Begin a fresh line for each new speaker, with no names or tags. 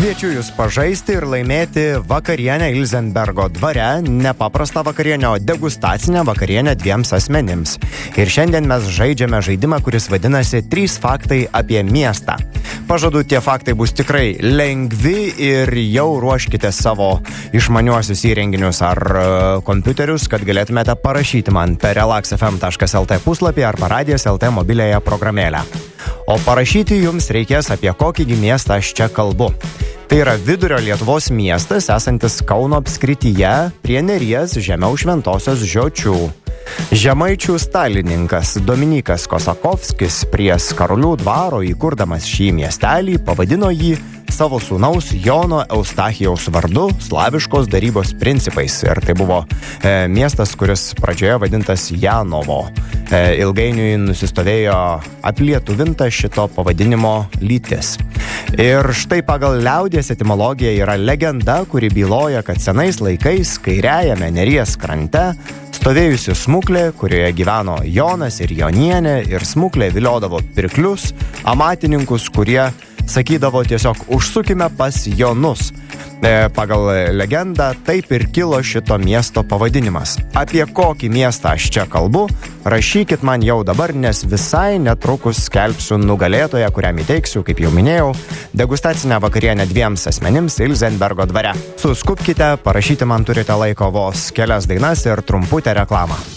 Kviečiu jūs pažaisti ir laimėti vakarienę Ilzenbergo dvare, nepaprastą vakarienę, o degustacinę vakarienę 2 asmenims. Ir šiandien mes žaidžiame žaidimą, kuris vadinasi 3 faktai apie miestą. Pažadu, tie faktai bus tikrai lengvi ir jau ruoškite savo išmaniuosius įrenginius ar kompiuterius, kad galėtumėte parašyti man per relaxfm.lt puslapį arba Radijas LT mobiliąją programėlę. O parašyti jums reikės, apie kokį miestą aš čia kalbu. Tai yra Vidurio Lietuvos miestas, esantis Kauno apskrityje prie Neries žemiau Šventosios Žiočių. Žemaičių stalininkas Dominykas Kosakovskis prie Skarulių dvaro įkurdamas šį miestelį pavadino jį savo sūnaus Jono Eustachijaus vardu slaviškos darybos principais. Ir tai buvo miestas, kuris pradžioje vadintas Janovo. Ilgainiui nusistovėjo aplietuvinta šito pavadinimo lytis. Ir štai pagal liaudies etimologiją yra legenda, kuri byloja, kad senais laikais kairiajame Neries krante stovėjusi smuklė, kurioje gyveno Jonas ir Jonienė, ir smuklė viliodavo pirklius, amatininkus, kurie sakydavo tiesiog užsukime pas Jonus. Pagal legendą taip ir kilo šito miesto pavadinimas. Apie kokį miestą aš čia kalbu, rašykit man jau dabar, nes visai netrukus skelbsiu nugalėtoją, kuriam įteiksiu, kaip jau minėjau, degustacinę vakarienę 2 asmenims Ilzenbergo dvare. Suskubkite, parašyti man turite laiko vos kelias dainas ir trumputę reklamą.